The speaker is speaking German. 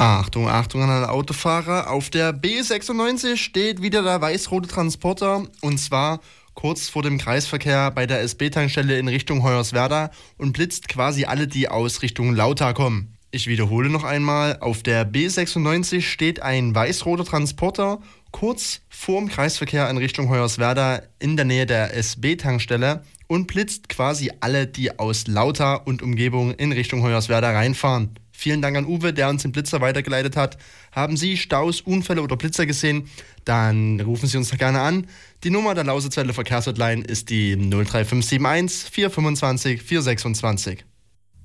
Achtung, Achtung an alle Autofahrer. Auf der B96 steht wieder der weiß-rote Transporter und zwar kurz vor dem Kreisverkehr bei der SB-Tankstelle in Richtung Hoyerswerda und blitzt quasi alle, die aus Richtung Lauter kommen. Ich wiederhole noch einmal, auf der B96 steht ein weiß-roter Transporter kurz vorm Kreisverkehr in Richtung Hoyerswerda in der Nähe der SB-Tankstelle und blitzt quasi alle, die aus Lauter und Umgebung in Richtung Hoyerswerda reinfahren. Vielen Dank an Uwe, der uns den Blitzer weitergeleitet hat. Haben Sie Staus, Unfälle oder Blitzer gesehen? Dann rufen Sie uns doch gerne an. Die Nummer der Lausitzwelle Verkehrshotline ist die 03571 425 426.